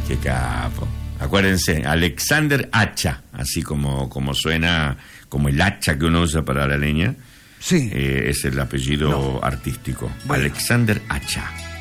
Qué capo. Acuérdense, Alexander Hacha, así como suena, como el hacha que uno usa para la leña. Sí. Es el apellido artístico. Bueno. Alexander Hacha.